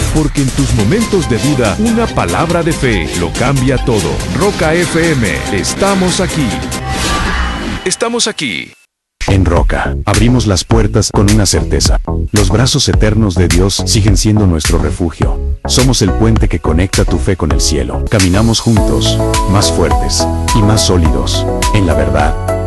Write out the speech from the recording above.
porque en tus momentos de duda, una palabra de fe lo cambia todo. Roca FM, estamos aquí. Estamos aquí. En Roca, abrimos las puertas con una certeza. Los brazos eternos de Dios siguen siendo nuestro refugio. Somos el puente que conecta tu fe con el cielo. Caminamos juntos, más fuertes y más sólidos, en la verdad,